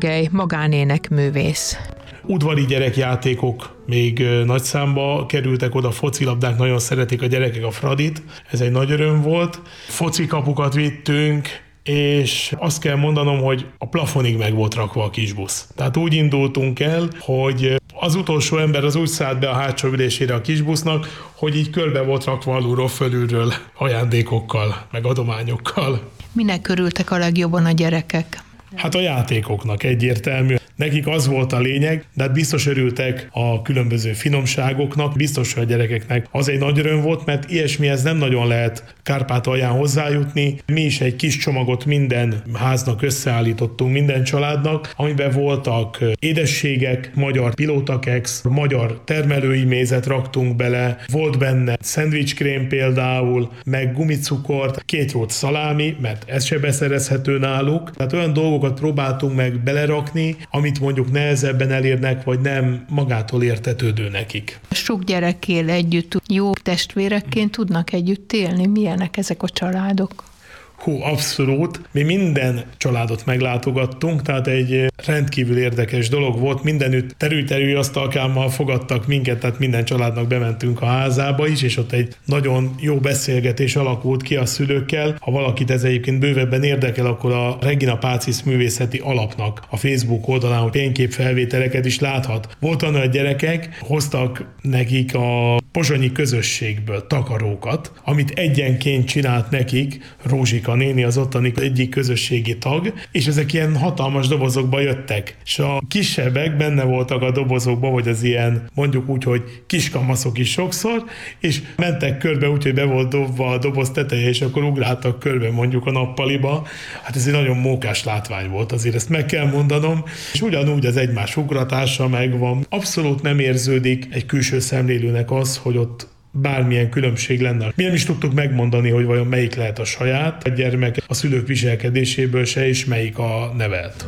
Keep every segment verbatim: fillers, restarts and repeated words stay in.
Gergely, magánénekművész. Udvari gyerekjátékok még nagy számba kerültek oda, focilabdák, nagyon szeretik a gyerekek a Fradit, ez egy nagy öröm volt. Focikapukat vittünk, és azt kell mondanom, hogy a plafonig meg volt rakva a kisbusz. Tehát úgy indultunk el, hogy az utolsó ember az úgy szállt be a hátsó ülésére a kisbusznak, hogy így körbe volt rakva alulról, fölülről ajándékokkal, meg adományokkal. Minek örültek a legjobban a gyerekek? Hát a játékoknak egyértelmű. Nekik az volt a lényeg, de hát biztos örültek a különböző finomságoknak, biztos, hogy a gyerekeknek az egy nagy öröm volt, mert ilyesmihez nem nagyon lehet Kárpátalján hozzájutni. Mi is egy kis csomagot minden háznak összeállítottunk, minden családnak, amiben voltak édességek, magyar pilótakex, magyar termelői mézet raktunk bele, volt benne szendvicskrém például, meg gumicukort, két rót szalámi, mert ez se beszerezhető náluk. Tehát olyan dolgokat próbáltunk meg belerakni, amit mondjuk nehezebben elérnek, vagy nem magától értetődő nekik. Sok gyerek él együtt, jó testvérekként tudnak együtt élni? Milyenek ezek a családok? Hú, abszolút. Mi minden családot meglátogattunk, tehát egy rendkívül érdekes dolog volt. Mindenütt terül-terül asztalkámmal fogadtak minket, tehát minden családnak bementünk a házába is, és ott egy nagyon jó beszélgetés alakult ki a szülőkkel. Ha valakit ez egyébként bővebben érdekel, akkor a Regina Pacis Művészeti Alapnak a Facebook oldalán, hogy fényképfelvételeket is láthat. Voltak olyan gyerekek, hoztak nekik a pozsonyi közösségből takarókat, amit egyenként csinált nekik Rózsika néni, az ottani egyik közösségi tag, és ezek ilyen hatalmas dobozokba jöttek. És a kisebbek benne voltak a dobozokba, vagy az ilyen, mondjuk úgy, hogy kiskamaszok is sokszor, és mentek körbe úgy, hogy be volt dobva a doboz teteje, és akkor ugráltak körbe mondjuk a nappaliba. Hát ez egy nagyon mókás látvány volt, azért ezt meg kell mondanom, és ugyanúgy az egymás ugratása megvan. Abszolút nem érződik egy külső szemlélőnek az, hogy ott bármilyen különbség lenne. Mi nem is tudtuk megmondani, hogy vajon melyik lehet a saját a gyermek a szülők viselkedéséből se, és melyik a nevelt.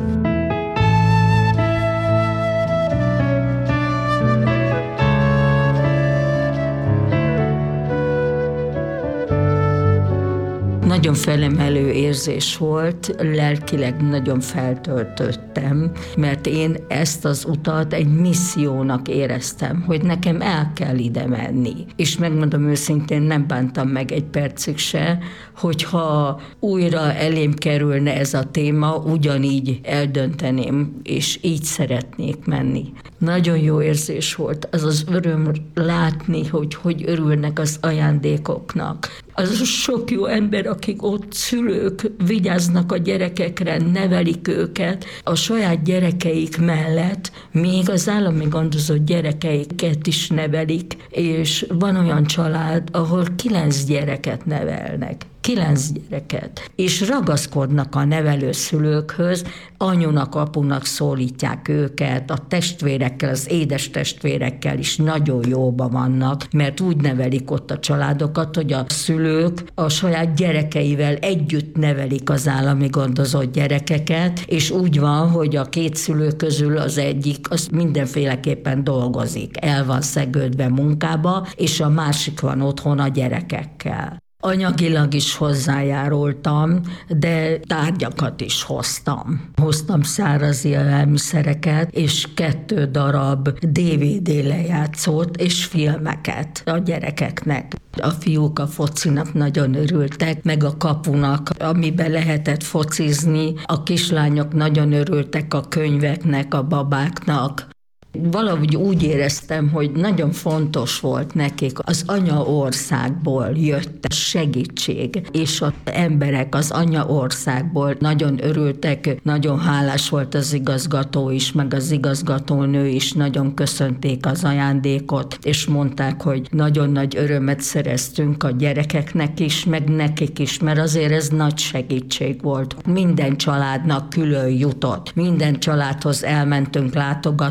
Nagyon felemelő érzés volt, lelkileg nagyon feltöltöttem, mert én ezt az utat egy missziónak éreztem, hogy nekem el kell ide menni. És megmondom őszintén, nem bántam meg egy percig se, hogyha újra elém kerülne ez a téma, ugyanígy eldönteném, és így szeretnék menni. Nagyon jó érzés volt az az öröm látni, hogy hogy örülnek az ajándékoknak. Az sok jó ember, akik ott szülők vigyáznak a gyerekekre, nevelik őket, a saját gyerekeik mellett még az állami gondozott gyerekeiket is nevelik, és van olyan család, ahol kilenc gyereket nevelnek. Kilenc gyereket, és ragaszkodnak a nevelőszülőkhöz, anyunak, apunak szólítják őket, a testvérekkel, az édes testvérekkel is nagyon jóban vannak, mert úgy nevelik ott a családokat, hogy a szülők a saját gyerekeivel együtt nevelik az állami gondozott gyerekeket, és úgy van, hogy a két szülő közül az egyik az mindenféleképpen dolgozik, el van szegődve munkába, és a másik van otthon a gyerekekkel. Anyagilag is hozzájárultam, de tárgyakat is hoztam. Hoztam száraz élelmiszereket, és kettő darab dé vé dé lejátszót és filmeket a gyerekeknek. A fiúk a focinak nagyon örültek, meg a kapunak, amiben lehetett focizni. A kislányok nagyon örültek a könyveknek, a babáknak. Valahogy úgy éreztem, hogy nagyon fontos volt nekik, az anyaországból jött a segítség, és az emberek az anyaországból nagyon örültek, nagyon hálás volt az igazgató is, meg az igazgatónő is, nagyon köszönték az ajándékot, és mondták, hogy nagyon nagy örömet szereztünk a gyerekeknek is, meg nekik is, mert azért ez nagy segítség volt. Minden családnak külön jutott, minden családhoz elmentünk látogatóba,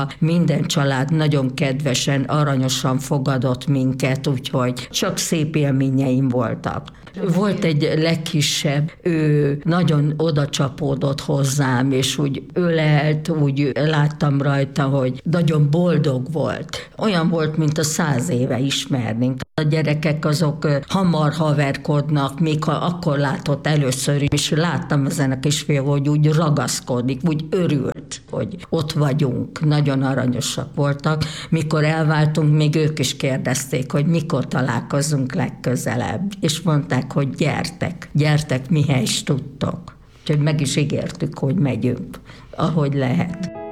családba. Minden család nagyon kedvesen, aranyosan fogadott minket, úgyhogy csak szép élményeim voltak. Volt egy legkisebb, ő nagyon odacsapódott hozzám, és úgy ölelt, úgy láttam rajta, hogy nagyon boldog volt. Olyan volt, mint a száz éve ismernénk. A gyerekek azok hamar haverkodnak, még ha akkor látott először, és láttam ezen a kisfiú, hogy úgy ragaszkodik, úgy örült, hogy ott vagyunk. Nagyon aranyosak voltak. Mikor elváltunk, még ők is kérdezték, hogy mikor találkozunk legközelebb. És mondták, hogy gyertek, gyertek, mihez is tudtok. Úgyhogy meg is ígértük, hogy megyünk, ahogy lehet.